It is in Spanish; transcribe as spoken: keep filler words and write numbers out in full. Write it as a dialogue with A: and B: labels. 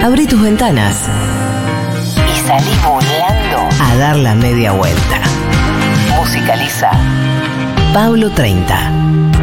A: Abrí tus ventanas y salí buleando a dar la media vuelta. Musicaliza Pablo treinta.